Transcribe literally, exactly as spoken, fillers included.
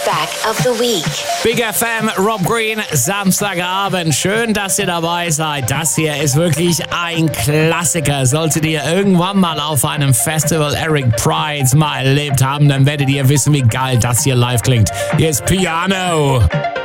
Track of the Week. Big F M, Rob Green, Samstagabend. Schön, dass ihr dabei seid. Das hier ist wirklich ein Klassiker. Solltet ihr irgendwann mal auf einem Festival Eric Prydz mal erlebt haben, dann werdet ihr wissen, wie geil das hier live klingt. Hier ist Piano.